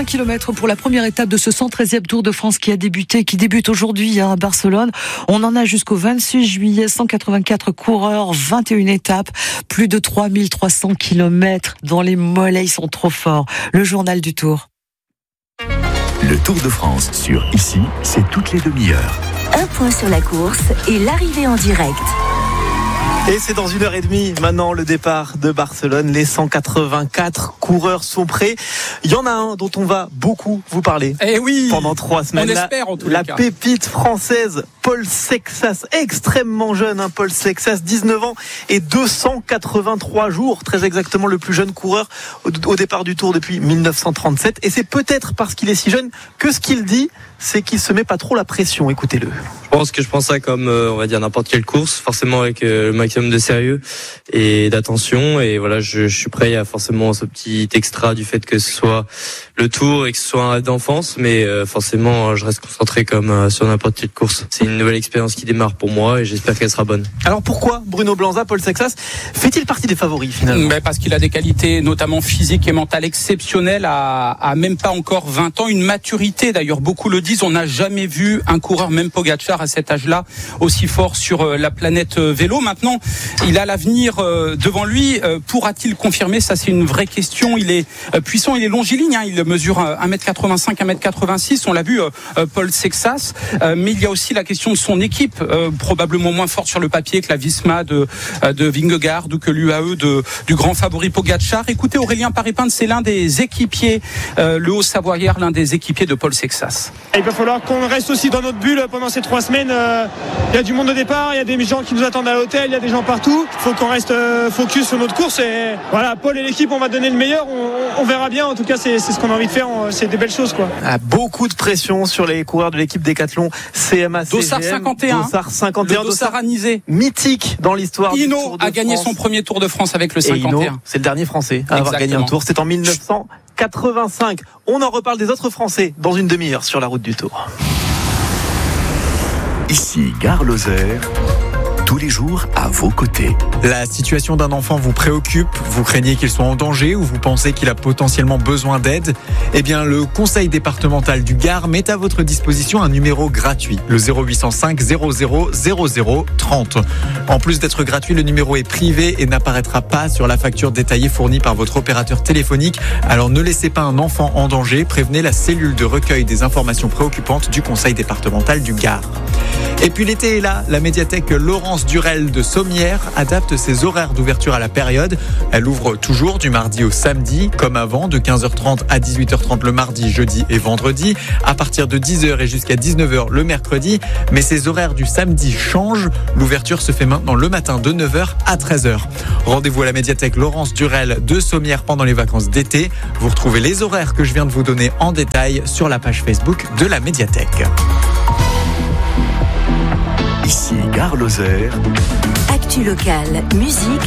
20 km pour la première étape de ce 113e Tour de France qui débute aujourd'hui à Barcelone. On en a jusqu'au 26 juillet, 184 coureurs, 21 étapes, plus de 3300 km dont les mollets sont trop forts. Le journal du Tour. Le Tour de France sur Ici, c'est toutes les demi-heures. Un point sur la course et l'arrivée en direct. Et c'est dans 1h30 maintenant le départ de Barcelone. Les 184 coureurs sont prêts. Il y en a un dont on va beaucoup vous parler. Eh oui, pendant 3 semaines. On espère en tous les cas. La pépite française, Paul Sexas, extrêmement jeune, Paul Sexas, 19 ans et 283 jours, très exactement le plus jeune coureur au départ du Tour depuis 1937. Et c'est peut-être parce qu'il est si jeune que ce qu'il dit, c'est qu'il se met pas trop la pression. Écoutez-le. Je pense ça comme, on va dire, n'importe quelle course, forcément avec le maximum de sérieux et d'attention. Et voilà, je suis prêt. Il y a forcément ce petit extra du fait que ce soit le Tour et que ce soit un rêve d'enfance, mais forcément, je reste concentré comme sur n'importe quelle course. C'est une nouvelle expérience qui démarre pour moi et j'espère qu'elle sera bonne. Alors pourquoi Bruno Blanza, Paul Sexas, fait-il partie des favoris finalement ? Parce qu'il a des qualités notamment physiques et mentales exceptionnelles à même pas encore 20 ans, une maturité d'ailleurs, beaucoup le disent, on n'a jamais vu un coureur, même Pogacar à cet âge-là, aussi fort sur la planète vélo. Maintenant, il a l'avenir devant lui. Pourra-t-il confirmer ? Ça, c'est une vraie question. Il est puissant, il est longiligne, il mesure 1m85, 1m86. On l'a vu, Paul Sexas. Mais il y a aussi la question de son équipe, probablement moins forte sur le papier que la Visma de Vingegaard ou que l'UAE du grand favori Pogacar. Écoutez, Aurélien Paré-Pinte, c'est l'un des équipiers, le Haut-Savoyard, l'un des équipiers de Paul Sexas. Il va falloir qu'on reste aussi dans notre bulle pendant ces 3 semaines. Il y a du monde au départ, il y a des gens qui nous attendent à l'hôtel, il y a des gens partout. Il faut qu'on reste focus sur notre course. Et voilà, Paul et l'équipe, on va donner le meilleur. On verra bien. En tout cas, c'est ce qu'on a envie de faire. C'est des belles choses, quoi. Beaucoup de pression sur les coureurs de l'équipe Décathlon CMA. Dossard 51. Dossard 51. Le Dossard anisé. Mythique dans l'histoire. Hinault a gagné son premier Tour de France avec le 51. Hinault, c'est le dernier Français à avoir gagné un Tour. C'est en 1985. On en reparle des autres Français dans une demi-heure sur la route du Tour. Ici, Gare Lozère, tous les jours à vos côtés. La situation d'un enfant vous préoccupe, vous craignez qu'il soit en danger ou vous pensez qu'il a potentiellement besoin d'aide ? Eh bien, le Conseil départemental du Gard met à votre disposition un numéro gratuit, le 0805 00 00 30. En plus d'être gratuit, le numéro est privé et n'apparaîtra pas sur la facture détaillée fournie par votre opérateur téléphonique. Alors ne laissez pas un enfant en danger, prévenez la cellule de recueil des informations préoccupantes du Conseil départemental du Gard. Et puis l'été est là, la médiathèque Laurence Durel de Sommières adapte ses horaires d'ouverture à la période. Elle ouvre toujours du mardi au samedi, comme avant, de 15h30 à 18h30 le mardi, jeudi et vendredi, à partir de 10h et jusqu'à 19h le mercredi. Mais ses horaires du samedi changent. L'ouverture se fait maintenant le matin de 9h à 13h. Rendez-vous à la médiathèque Laurence Durel de Sommières pendant les vacances d'été. Vous retrouvez les horaires que je viens de vous donner en détail sur la page Facebook de la médiathèque. Ici, Gare Lozère. Actu locale, musique.